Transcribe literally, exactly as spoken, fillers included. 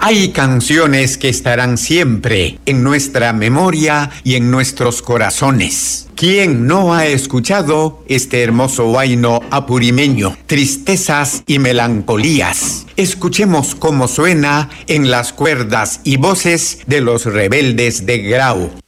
Hay canciones que estarán siempre en nuestra memoria y en nuestros corazones. ¿Quién no ha escuchado este hermoso huayno apurimeño? Tristezas y melancolías. Escuchemos cómo suena en las cuerdas y voces de los rebeldes de Grau.